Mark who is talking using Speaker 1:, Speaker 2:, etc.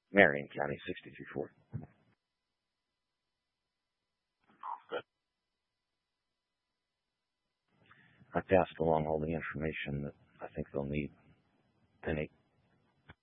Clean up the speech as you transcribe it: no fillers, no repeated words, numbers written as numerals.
Speaker 1: Marion County, 6340.
Speaker 2: Good.
Speaker 1: I passed along all the information that I think they'll need. Penny